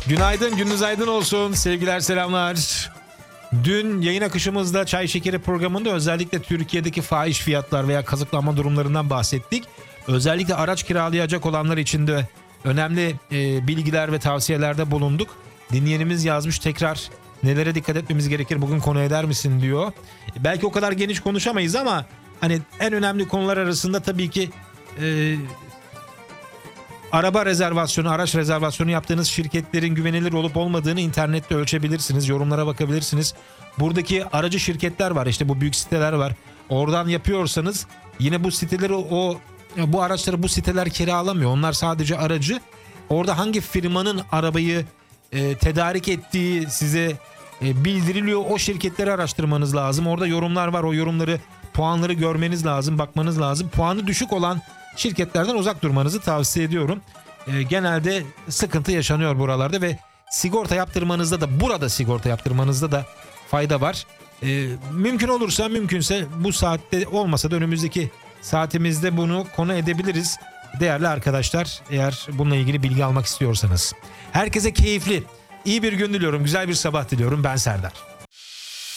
Günaydın, gününüz aydın olsun. Sevgiler, selamlar. Dün yayın akışımızda Çay Şekeri programında özellikle Türkiye'deki fahiş fiyatlar veya kazıklanma durumlarından bahsettik. Özellikle araç kiralayacak olanlar için de önemli bilgiler ve tavsiyelerde bulunduk. Dinleyenimiz yazmış, tekrar nelere dikkat etmemiz gerekir bugün konu eder misin diyor. Belki o kadar geniş konuşamayız ama hani en önemli konular arasında tabii ki araba rezervasyonu, araç rezervasyonu yaptığınız şirketlerin güvenilir olup olmadığını internette ölçebilirsiniz. Yorumlara bakabilirsiniz. Buradaki aracı şirketler var, işte bu büyük siteler var. Oradan yapıyorsanız yine bu siteleri bu araçları bu siteler kiralamıyor. Onlar sadece aracı. Orada hangi firmanın arabayı tedarik ettiği size bildiriliyor. O şirketleri araştırmanız lazım. Orada yorumlar var. O yorumları, puanları görmeniz lazım, bakmanız lazım. Puanı düşük olan şirketlerden uzak durmanızı tavsiye ediyorum. Genelde sıkıntı yaşanıyor buralarda ve sigorta yaptırmanızda da, burada sigorta yaptırmanızda da fayda var. Mümkün olursa, mümkünse bu saatte olmasa da önümüzdeki saatimizde bunu konu edebiliriz. Değerli arkadaşlar, eğer bununla ilgili bilgi almak istiyorsanız. Herkese keyifli, iyi bir gün diliyorum, güzel bir sabah diliyorum. Ben Serdar.